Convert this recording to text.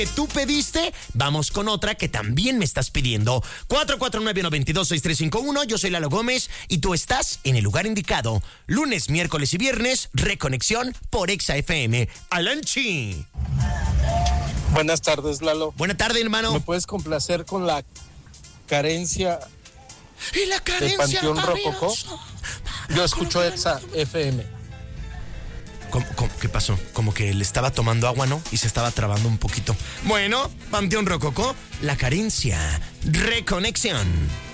que tú pediste, vamos con otra que también me estás pidiendo. 449-926351, yo soy Lalo Gómez y tú estás en el lugar indicado. Lunes, miércoles y viernes, Reconexión por Exa FM. Alanchi. Buenas tardes, Lalo. Buenas tardes, hermano. ¿Me puedes complacer con la carencia y la carencia de Panteón Rococó? Yo escucho Exa FM. ¿Qué pasó? Como que le estaba tomando agua, ¿no? Y se estaba trabando un poquito. Bueno, Panteón Rococó, la carencia, Reconexión.